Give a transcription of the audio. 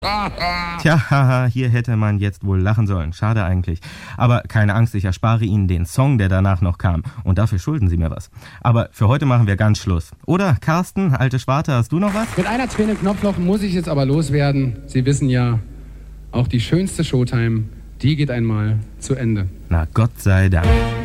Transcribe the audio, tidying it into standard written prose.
Tja, haha, hier hätte man jetzt wohl lachen sollen. Schade eigentlich. Aber keine Angst, ich erspare Ihnen den Song, der danach noch kam. Und dafür schulden Sie mir was. Aber für heute machen wir ganz Schluss. Oder, Carsten, alte Schwarte, hast du noch was? Mit einer Träne im Knopfloch muss ich jetzt aber loswerden. Sie wissen ja, auch die schönste Showtime, die geht einmal zu Ende. Na, Gott sei Dank.